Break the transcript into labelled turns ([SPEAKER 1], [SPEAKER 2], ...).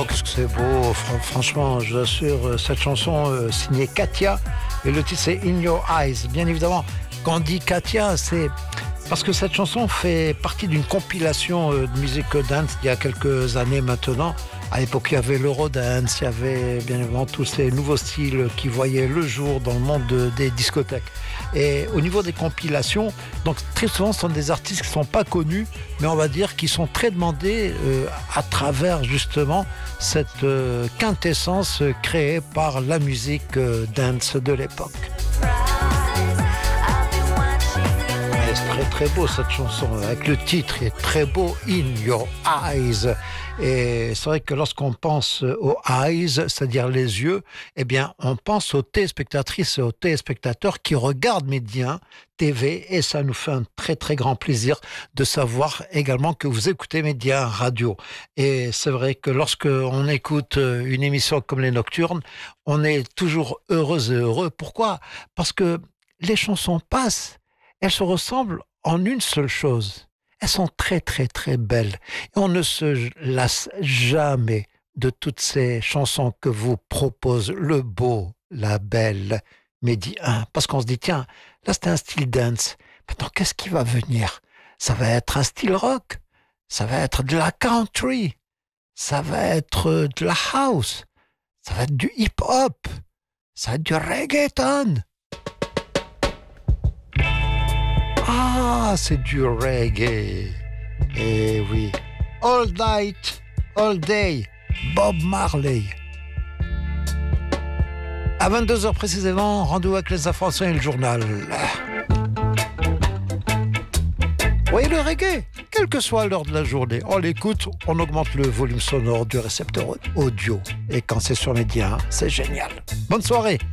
[SPEAKER 1] Oh, qu'est-ce que c'est beau, franchement, je vous assure, cette chanson signée Katia, et le titre c'est In Your Eyes. Bien évidemment, quand on dit Katia, c'est parce que cette chanson fait partie d'une compilation de musique dance il y a quelques années maintenant. À l'époque, il y avait l'Eurodance, il y avait bien évidemment tous ces nouveaux styles qui voyaient le jour dans le monde des discothèques. Et au niveau des compilations, donc très souvent, ce sont des artistes qui ne sont pas connus, mais on va dire qui sont très demandés à travers justement cette quintessence créée par la musique dance de l'époque. C'est très très beau cette chanson, avec le titre, il est très beau, In Your Eyes. Et c'est vrai que lorsqu'on pense aux eyes, c'est-à-dire les yeux, eh bien on pense aux téléspectatrices et aux téléspectateurs qui regardent Midi 1 TV, et ça nous fait un très très grand plaisir de savoir également que vous écoutez Midi 1 Radio. Et c'est vrai que lorsqu'on écoute une émission comme Les Nocturnes, on est toujours heureux et heureux. Pourquoi ? Parce que les chansons passent. Elles se ressemblent en une seule chose. Elles sont très très très belles. Et on ne se lasse jamais de toutes ces chansons que vous propose le beau, la belle Midi 1. Parce qu'on se dit, tiens, là c'est un style dance. Maintenant, qu'est-ce qui va venir ? Ça va être un style rock. Ça va être de la country. Ça va être de la house. Ça va être du hip-hop. Ça va être du reggaeton. Ah, c'est du reggae. Eh oui. All night, all day, Bob Marley. À 22h précisément, rendez-vous avec les informations et le journal. Oui, le reggae, quelle que soit l'heure de la journée, on l'écoute, on augmente le volume sonore du récepteur audio. Et quand c'est sur Midi 1, c'est génial. Bonne soirée.